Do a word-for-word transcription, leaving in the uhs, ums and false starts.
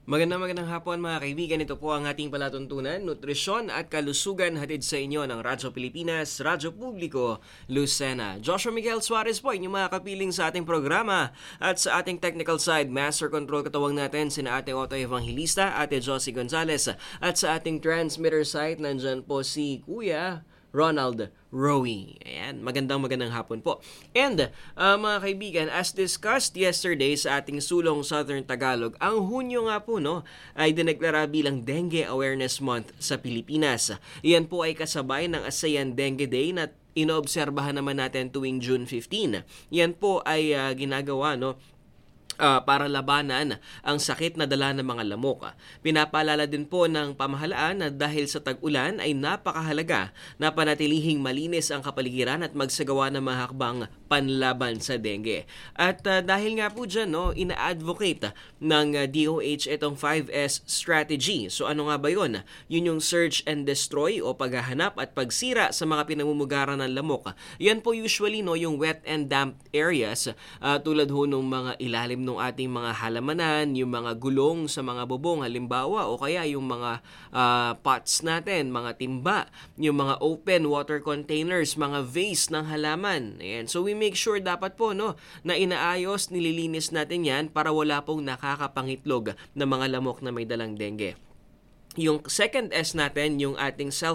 Magandang magandang hapon mga kaibigan. Ito po ang ating palatuntunan, nutrisyon at kalusugan hatid sa inyo ng Radyo Pilipinas, Radyo Publiko, Lucena. Joshua Miguel Suarez po, inyong mga kapiling sa ating programa. At sa ating technical side, Master Control katawang natin sina Ate Otto Evangelista, Ate Josie Gonzalez. At sa ating transmitter side, nandyan po si Kuya Ronald Rowie. Ayan, magandang magandang hapon po. And uh, mga kaibigan, as discussed yesterday sa ating sulong Southern Tagalog, ang Hunyo nga po no, ay dineklara bilang Dengue Awareness Month sa Pilipinas. Iyan po ay kasabay ng ASEAN Dengue Day na inoobserbahan naman natin tuwing June fifteenth. Yan po ay uh, ginagawa no, Uh, para labanan ang sakit na dala ng mga lamok. Pinapaalala din po ng pamahalaan na dahil sa tag-ulan ay napakahalaga na panatilihing malinis ang kapaligiran at magsagawa ng mga hakbang panlaban sa dengue. At uh, dahil nga po dyan, no, ina-advocate ng uh, D O H itong five S strategy. So ano nga ba yun? Yun yung search and destroy o paghahanap at pagsira sa mga pinamumugaran ng lamok. Yan po usually no, yung wet and damp areas uh, tulad ho ng mga ilalim ng ating mga halamanan, yung mga gulong sa mga bubong halimbawa o kaya yung mga uh, pots natin, mga timba, yung mga open water containers, mga vase ng halaman. Ayan. So we make sure dapat po no, na inaayos, nililinis natin yan para wala pong nakakapangitlog na mga lamok na may dalang dengue. Yung second S natin, yung ating self